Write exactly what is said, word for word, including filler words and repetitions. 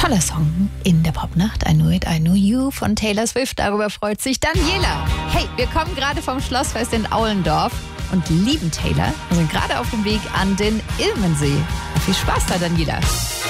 Toller Song in der Popnacht. I Know It, I Know You von Taylor Swift. Darüber freut sich Daniela. Hey, wir kommen gerade vom Schlossfest in Aulendorf und lieben Taylor. Wir sind gerade auf dem Weg an den Ilmensee. Viel Spaß da, Daniela.